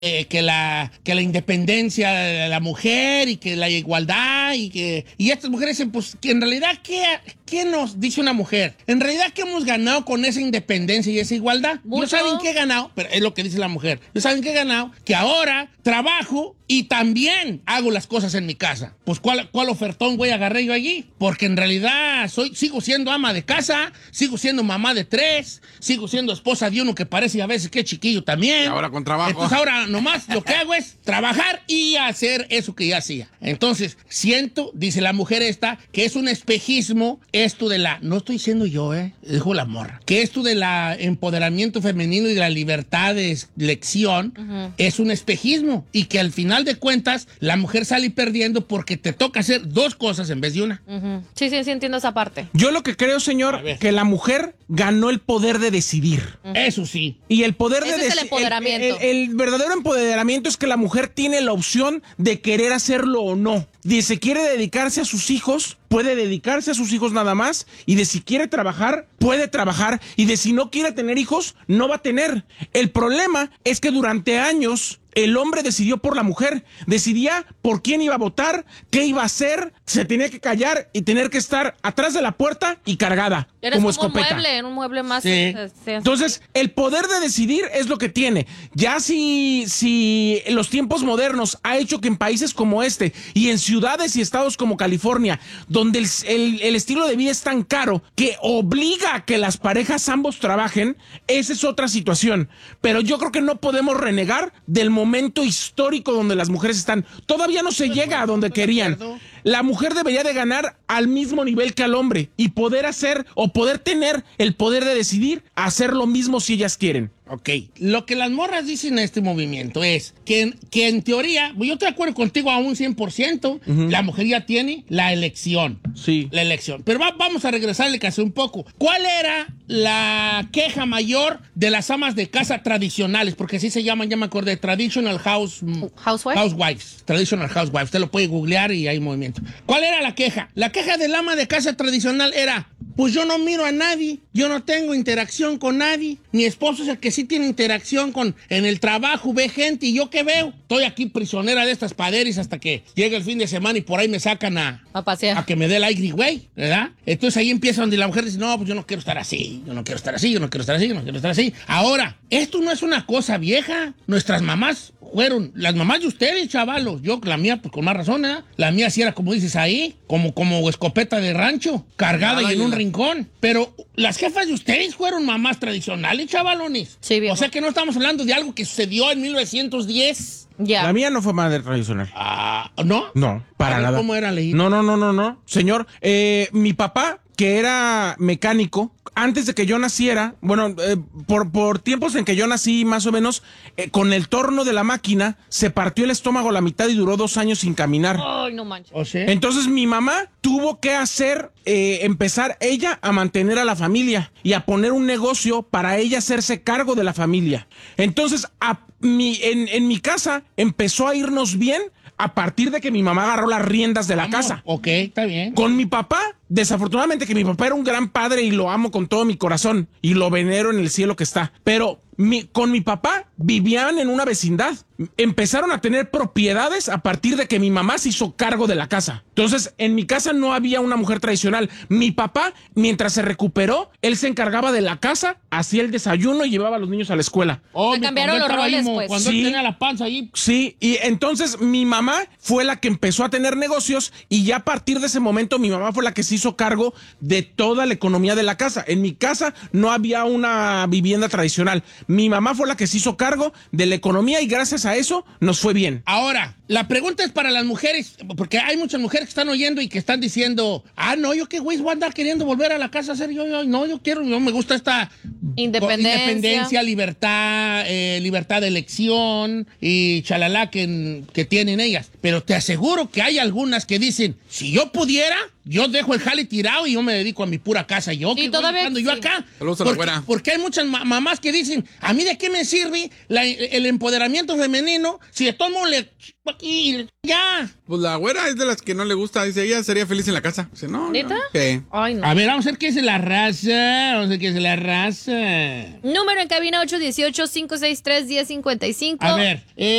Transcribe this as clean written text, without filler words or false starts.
que la independencia de la mujer y que la igualdad y estas mujeres dicen, pues, que en realidad, ¿qué nos dice una mujer? En realidad, ¿qué hemos ganado con esa independencia y esa igualdad? ¿Mucho? ¿No saben qué he ganado? Pero es lo que dice la mujer. ¿No saben qué he ganado? Que ahora trabajo y también hago las cosas en mi casa. Pues, ¿cuál ofertón, güey, agarré yo allí? Porque en realidad sigo siendo ama de casa, sigo siendo mamá de 3, sigo siendo esposa de uno que parece a veces que es chiquillo también. Y ahora con trabajo. Entonces ahora nomás lo que hago es trabajar y hacer eso que ya hacía. Entonces, siento, dice la mujer esta, que es un espejismo esto de no estoy diciendo yo, dijo la morra, que esto de la empoderamiento femenino y de la libertad de elección es un espejismo y que al final de cuentas la mujer sale perdiendo porque te toca hacer 2 cosas en vez de una. Sí, entiendo esa parte. Yo lo que creo, señor, que la mujer ganó el poder de decidir. Eso sí. Y el poder de Ese es el empoderamiento. El verdadero empoderamiento es que la mujer tiene la opción de querer hacerlo o no. De si quiere dedicarse a sus hijos, puede dedicarse a sus hijos nada más. Y de si quiere trabajar, puede trabajar. Y de si no quiere tener hijos, no va a tener. El problema es que durante años el hombre decidió por la mujer, decidía por quién iba a votar, qué iba a hacer, se tenía que callar y tener que estar atrás de la puerta y cargada, Eres como como escopeta. un mueble más. Sí. Entonces, el poder de decidir es lo que tiene. Ya si los tiempos modernos ha hecho que en países como este y en ciudades y estados como California, donde el estilo de vida es tan caro que obliga a que las parejas ambos trabajen, esa es otra situación. Pero yo creo que no podemos renegar del momento histórico donde las mujeres están. Todavía no se llega a donde querían. La mujer debería de ganar al mismo nivel que al hombre y poder hacer o poder tener el poder de decidir hacer lo mismo si ellas quieren. Ok, lo que las morras dicen en este movimiento es que en teoría, yo estoy de acuerdo contigo a un 100%, la mujer ya tiene la elección. Sí. La elección. Pero vamos a regresarle casi un poco. ¿Cuál era la queja mayor de las amas de casa tradicionales? Porque así se llaman, ya me acordé, housewives. Traditional housewives. Usted lo puede googlear y hay movimiento. ¿Cuál era la queja? La queja del ama de casa tradicional era, pues yo no miro a nadie, yo no tengo interacción con nadie, mi esposo es el que sí tiene interacción en el trabajo, ve gente y yo qué veo. Estoy aquí prisionera de estas paderes hasta que llegue el fin de semana y por ahí me sacan a pasear, a que me dé el aire, güey, ¿verdad? Entonces ahí empieza donde la mujer dice, no, pues yo no quiero estar así, yo no quiero estar así, yo no quiero estar así, yo no quiero estar así. Ahora, esto no es una cosa vieja. Nuestras mamás fueron, las mamás de ustedes, chavalos, yo, la mía, pues con más razón, ¿eh? La mía sí era, como dices ahí, como escopeta de rancho, cargada y en un rincón. Pero las jefas de ustedes fueron mamás tradicionales, chavalones. Sí, viejo. O sea que no estamos hablando de algo que sucedió en 1910. Ya. La mía no fue madre tradicional. ¿No? No, para nada. ¿Cómo era, Leí? No. Señor, mi papá, que era mecánico, antes de que yo naciera, bueno, por tiempos en que yo nací, más o menos, con el torno de la máquina, se partió el estómago a la mitad y duró 2 años sin caminar. Ay, no manches. ¿O sea? Entonces mi mamá tuvo que empezar ella a mantener a la familia y a poner un negocio para ella hacerse cargo de la familia. Entonces, en mi casa empezó a irnos bien a partir de que mi mamá agarró las riendas de la casa. Ok, está bien. Con mi papá, desafortunadamente, que mi papá era un gran padre y lo amo con todo mi corazón y lo venero en el cielo que está. Pero con mi papá vivían en una vecindad. Empezaron a tener propiedades a partir de que mi mamá se hizo cargo de la casa. Entonces, en mi casa no había una mujer tradicional. Mi papá, mientras se recuperó, él se encargaba de la casa, hacía el desayuno y llevaba a los niños a la escuela. Se cambiaron los roles, pues. Cuando Sí. él tenía la panza ahí. Sí, y entonces mi mamá fue la que empezó a tener negocios y ya a partir de ese momento mi mamá fue la que se hizo cargo de toda la economía de la casa. En mi casa no había una vivienda tradicional. Mi mamá fue la que se hizo cargo de la economía y gracias a eso nos fue bien. Ahora, la pregunta es para las mujeres, porque hay muchas mujeres que están oyendo y que están diciendo, no, yo qué güey voy a andar queriendo volver a la casa a hacer yo me gusta esta independencia, libertad de elección y chalala que tienen ellas. Pero te aseguro que hay algunas que dicen, si yo pudiera, yo dejo el jale tirado y yo me dedico a mi pura casa. Yo, Sí, que todavía voy yo acá. Saludos a la güera. Porque hay muchas mamás que dicen, ¿a mí de qué me sirve el empoderamiento femenino si de todo modo aquí, ya. Pues la güera es de las que no le gusta. Dice, ella sería feliz en la casa. Dice, no. ¿Neta? No. ¿Qué? Ay, no. A ver, vamos a ver qué es la raza. Vamos a ver qué es la raza. Número en cabina 818-563-1055. A ver,